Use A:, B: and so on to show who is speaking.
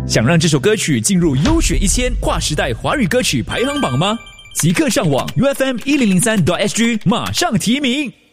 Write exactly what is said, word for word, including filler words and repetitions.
A: 想让这首歌曲进入优选一千跨时代华语歌曲排行榜吗？即刻上网 U F M 一零零三 点 S G 马上提名。